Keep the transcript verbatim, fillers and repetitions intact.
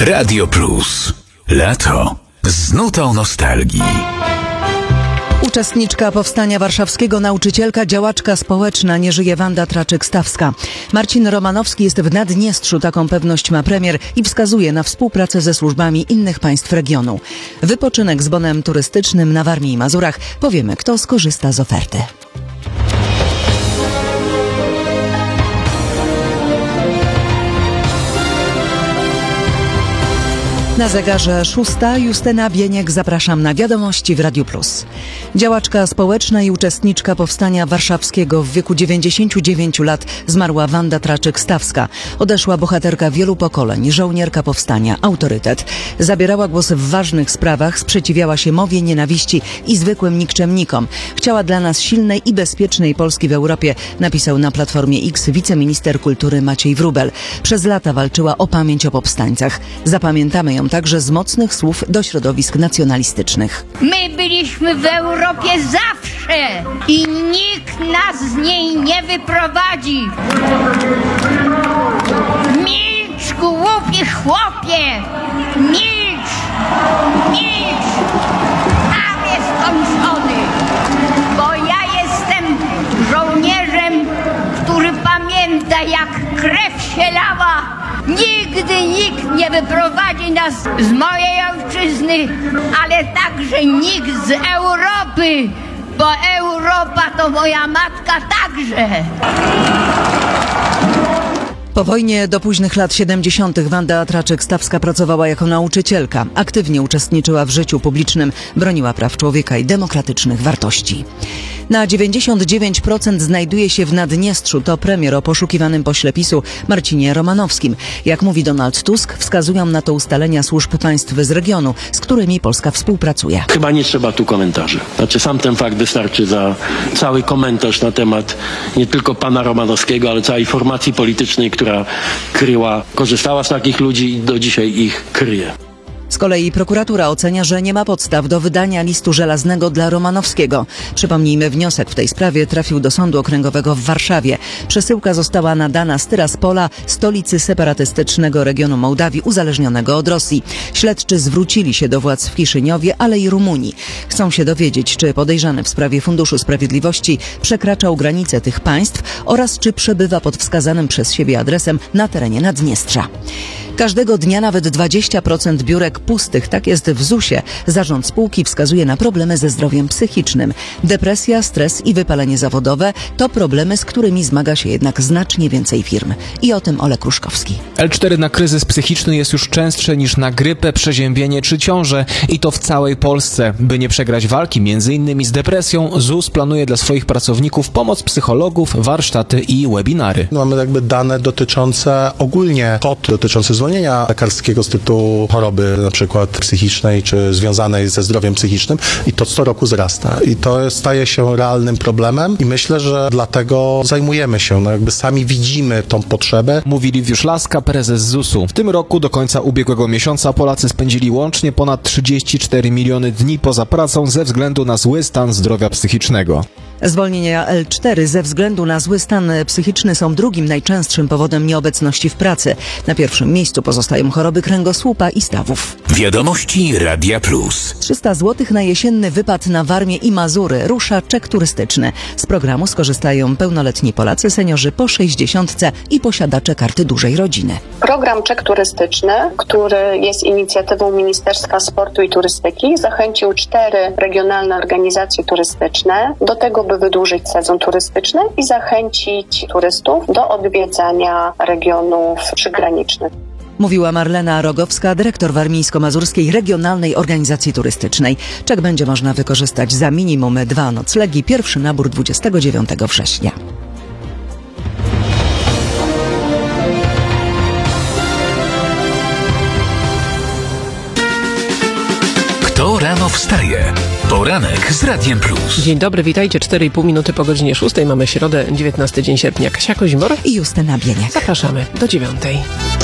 Radio Plus. Lato z nutą nostalgii. Uczestniczka Powstania Warszawskiego, nauczycielka, działaczka społeczna, nie żyje Wanda Traczyk-Stawska. Marcin Romanowski jest w Naddniestrzu, taką pewność ma premier i wskazuje na współpracę ze służbami innych państw regionu. Wypoczynek z bonem turystycznym na Warmii i Mazurach. Powiemy, kto skorzysta z oferty. Na zegarze szósta. Justyna Bieniek, zapraszam na wiadomości w Radiu Plus. Działaczka społeczna i uczestniczka Powstania Warszawskiego, w wieku dziewięćdziesięciu dziewięciu lat zmarła Wanda Traczyk-Stawska. Odeszła bohaterka wielu pokoleń, żołnierka powstania, autorytet. Zabierała głos w ważnych sprawach, sprzeciwiała się mowie nienawiści i zwykłym nikczemnikom. Chciała dla nas silnej i bezpiecznej Polski w Europie, napisał na Platformie X wiceminister kultury Maciej Wróbel. Przez lata walczyła o pamięć o powstańcach. Zapamiętamy ją także z mocnych słów do środowisk nacjonalistycznych. My byliśmy w Europie zawsze i nikt nas z niej nie wyprowadzi. Milcz, głupi chłopie! Milcz! Milcz! Tam jest skończony! Bo ja jestem żołnierzem, który pamięta, jak krew się lała. Nigdy nikt nie wyprowadzi nas z mojej ojczyzny, ale także nikt z Europy, bo Europa to moja matka także. Po wojnie do późnych lat siedemdziesiątych Wanda Traczyk-Stawska pracowała jako nauczycielka. Aktywnie uczestniczyła w życiu publicznym, broniła praw człowieka i demokratycznych wartości. Na dziewięćdziesiąt dziewięć procent znajduje się w Naddniestrzu. To premier o poszukiwanym pośle PiSu Marcinie Romanowskim. Jak mówi Donald Tusk, wskazują na to ustalenia służb państw z regionu, z którymi Polska współpracuje. Chyba nie trzeba tu komentarzy. Znaczy sam ten fakt wystarczy za cały komentarz na temat nie tylko pana Romanowskiego, ale całej formacji politycznej, która kryła, korzystała z takich ludzi i do dzisiaj ich kryje. Z kolei prokuratura ocenia, że nie ma podstaw do wydania listu żelaznego dla Romanowskiego. Przypomnijmy, wniosek w tej sprawie trafił do Sądu Okręgowego w Warszawie. Przesyłka została nadana z Tyraspola, stolicy separatystycznego regionu Mołdawii uzależnionego od Rosji. Śledczy zwrócili się do władz w Kiszyniowie, ale i Rumunii. Chcą się dowiedzieć, czy podejrzany w sprawie Funduszu Sprawiedliwości przekraczał granice tych państw oraz czy przebywa pod wskazanym przez siebie adresem na terenie Naddniestrza. Każdego dnia nawet dwadzieścia procent biurek pustych, tak jest w zusie. Zarząd spółki wskazuje na problemy ze zdrowiem psychicznym. Depresja, stres i wypalenie zawodowe to problemy, z którymi zmaga się jednak znacznie więcej firm. I o tym Olek Ruszkowski. L cztery na kryzys psychiczny jest już częstsze niż na grypę, przeziębienie czy ciążę. I to w całej Polsce. By nie przegrać walki między innymi z depresją, Z U S planuje dla swoich pracowników pomoc psychologów, warsztaty i webinary. Mamy jakby dane dotyczące ogólnie kod dotyczący zwolnienia lekarskiego z tytułu choroby na przykład psychicznej czy związanej ze zdrowiem psychicznym i to co roku wzrasta. I to staje się realnym problemem i myślę, że dlatego zajmujemy się, no jakby sami widzimy tą potrzebę. Mówi Liwiusz Laska, prezes Z U S u. W tym roku do końca ubiegłego miesiąca Polacy spędzili łącznie ponad trzydzieści cztery miliony dni poza pracą ze względu na zły stan zdrowia psychicznego. Zwolnienia L cztery ze względu na zły stan psychiczny są drugim najczęstszym powodem nieobecności w pracy. Na pierwszym miejscu pozostają choroby kręgosłupa i stawów. Wiadomości Radia Plus. trzysta złotych na jesienny wypad na Warmię i Mazury. Rusza czek turystyczny. Z programu skorzystają pełnoletni Polacy, seniorzy po sześćdziesiątce i posiadacze karty dużej rodziny. Program czek turystyczny, który jest inicjatywą Ministerstwa Sportu i Turystyki, zachęcił cztery regionalne organizacje turystyczne do tego, by wydłużyć sezon turystyczny i zachęcić turystów do odwiedzania regionów przygranicznych. Mówiła Marlena Rogowska, dyrektor Warmińsko-Mazurskiej Regionalnej Organizacji Turystycznej. Czek będzie można wykorzystać za minimum dwa noclegi. Pierwszy nabór dwudziestego dziewiątego września. Kto rano wstaje? Poranek z Radiem Plus. Dzień dobry, witajcie. cztery i pół minuty po godzinie szóstej. Mamy środę, dziewiętnasty dzień sierpnia. Kasia Kozimor i Justyna Bieniek. Zapraszamy do dziewiątej.